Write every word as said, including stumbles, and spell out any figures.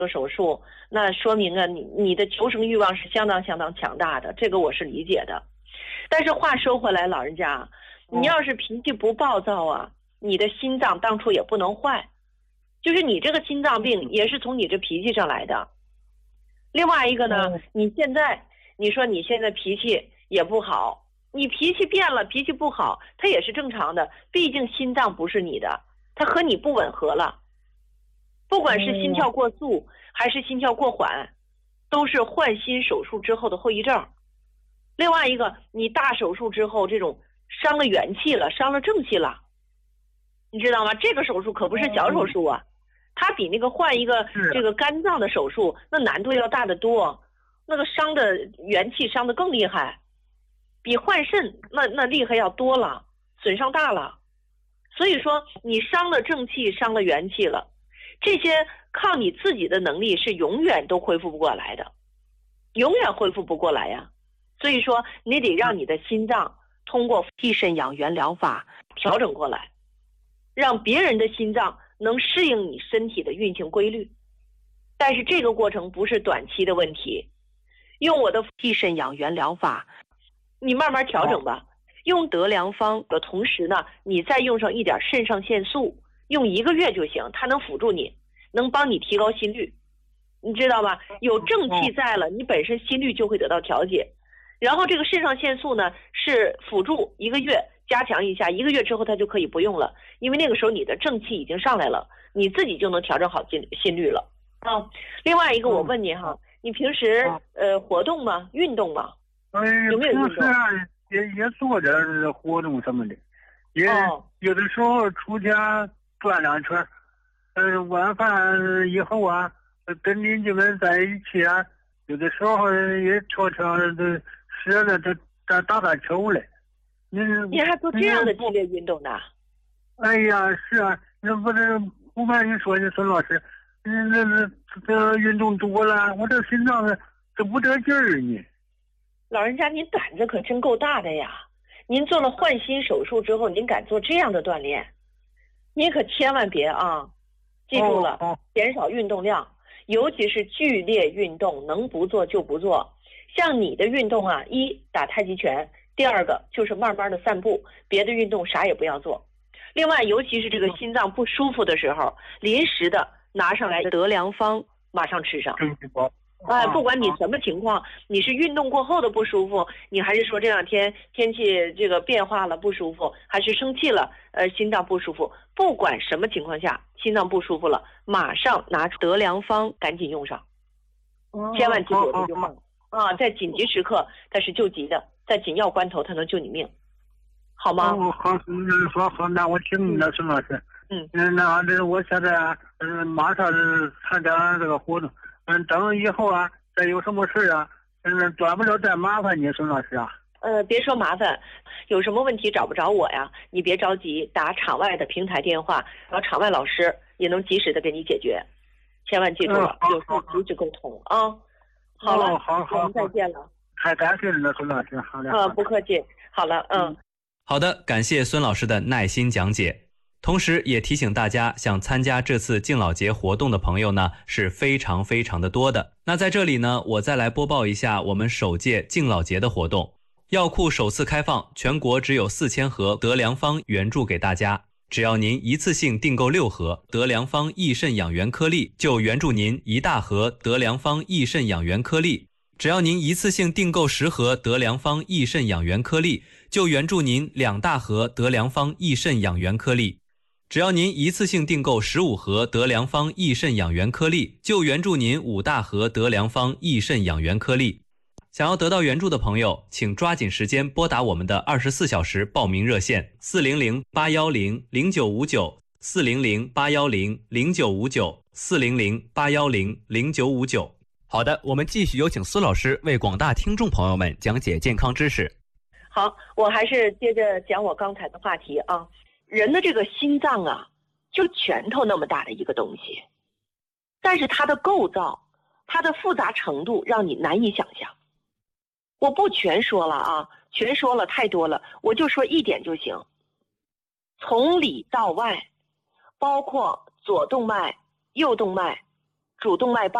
做手术，那说明啊，你你的求生欲望是相当相当强大的，这个我是理解的。但是话说回来，老人家，你要是脾气不暴躁啊，你的心脏当初也不能坏，就是你这个心脏病也是从你这脾气上来的。另外一个呢，你现在你说你现在脾气也不好，你脾气变了，脾气不好，它也是正常的，毕竟心脏不是你的，它和你不吻合了。不管是心跳过速还是心跳过缓，都是换心手术之后的后遗症。另外一个，你大手术之后这种伤了元气了，伤了正气了，你知道吗？这个手术可不是小手术啊，它比那个换一个这个肝脏的手术那难度要大得多，那个伤的元气伤得更厉害，比换肾那那厉害要多了，损伤大了。所以说你伤了正气，伤了元气了，这些靠你自己的能力是永远都恢复不过来的，永远恢复不过来呀。所以说你得让你的心脏通过益肾养元疗法调整过来，让别人的心脏能适应你身体的运行规律。但是这个过程不是短期的问题，用我的益肾养元疗法你慢慢调整吧。用德良方的同时呢，你再用上一点肾上腺素，用一个月就行，它能辅助你，能帮你提高心率，你知道吧？有正气在了，你本身心率就会得到调节。然后这个肾上腺素呢是辅助一个月加强一下，一个月之后它就可以不用了，因为那个时候你的正气已经上来了，你自己就能调整好心心率了啊。另外一个我问你哈，你平时呃活动吗？运动吗？有没有运动？ 也也做点活动什么的，也、哦、有的时候出去转两圈，呃，晚饭以后啊，跟邻居们在一起啊，有的时候也悄悄的舍了这打打打球嘞。 你你还做这样的激烈运动呢？ 哎呀，是啊，那不是不瞒你说的，孙老师，那那那这运动多了，我这心脏这不得劲儿呢。 老人家，您胆子可真够大的呀！您做了换心手术之后，您敢做这样的锻炼，您可千万别啊！记住了，哦哦、减少运动量，尤其是剧烈运动，能不做就不做。像你的运动啊，一打太极拳，第二个就是慢慢的散步，别的运动啥也不要做。另外，尤其是这个心脏不舒服的时候，临时的拿上来德良方，马上吃上。哎，不管你什么情况，你是运动过后的不舒服，你还是说这两天天气这个变化了不舒服，还是生气了，呃，心脏不舒服，不管什么情况下，心脏不舒服了，马上拿出德良方，赶紧用上，千万记住这句话啊！在紧急时刻它是救急的，在紧要关头它能救你命，好吗？ 哦，好，嗯，好好，那我听你的，孙老师。嗯嗯，那这我现在嗯马上参加这个活动。嗯，等以后啊，再有什么事啊，嗯，短不了再麻烦你，孙老师啊。 呃，别说麻烦，有什么问题找不着我呀？你别着急，打场外的平台电话，然后场外老师也能及时的给你解决。千万记住了，嗯、有时候及时沟通啊。好了， 哦、好好， 我们再见了。 太感谢了，孙老师，好的。 啊、呃，不客气。好了，嗯。 好的，感谢孙老师的耐心讲解。同时也提醒大家，想参加这次敬老节活动的朋友呢是非常非常的多的。那在这里呢，我再来播报一下我们首届敬老节的活动。药库首次开放，全国只有四千盒德良方援助给大家。只要您一次性订购六盒德良方益肾养元颗粒，就援助您一大盒德良方益肾养元颗粒。只要您一次性订购十盒德良方益肾养元颗粒，就援助您两大盒德良方益肾养元颗粒。只要您一次性订购十五盒德良方益肾养元颗粒，就援助您五大盒德良方益肾养元颗粒。想要得到援助的朋友，请抓紧时间拨打我们的二十四小时报名热线四零零八一零零九五九 四零零八一零零九五九 四零零八一零零九五九。好的，我们继续有请孙老师为广大听众朋友们讲解健康知识。 好，我还是接着讲我刚才的话题啊。人的这个心脏啊，就拳头那么大的一个东西，但是它的构造，它的复杂程度让你难以想象。我不全说了啊，全说了太多了，我就说一点就行。从里到外，包括左动脉、右动脉、 主动脉瓣。